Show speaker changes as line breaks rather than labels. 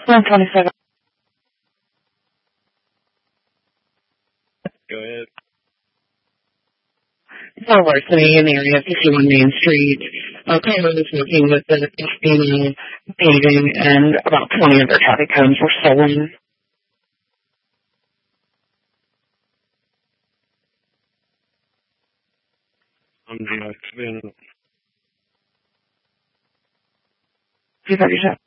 127.
Go ahead.
For worsening in the area of 51 Main Street. Carter was working with the female paving, and about 20 of their traffic cones were stolen.
I'm deactivating it.
237.